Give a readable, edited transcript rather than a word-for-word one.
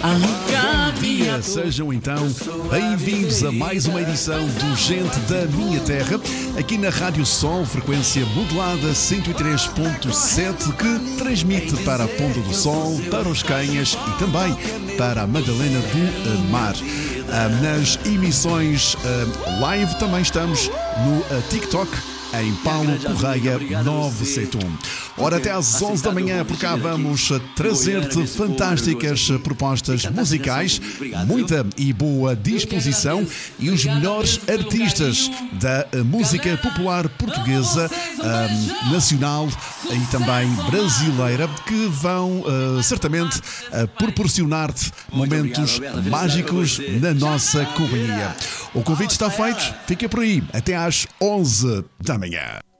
Bom dia, sejam então bem-vindos a mais uma edição do Gente da Minha Terra, aqui na Rádio Sol, frequência modulada 103.7, que transmite para a Ponta do Sol, para os Canhas e também para a Madalena do Mar. Nas emissões live também estamos no TikTok, em Paulo Correia 971. Ora, até às 11 da manhã por cá vamos trazer-te fantásticas propostas musicais, muita e boa disposição e os melhores artistas da música popular portuguesa, nacional e também brasileira, que vão certamente proporcionar-te momentos mágicos na nossa companhia. O convite está feito, fica por aí até às 11 da manhã.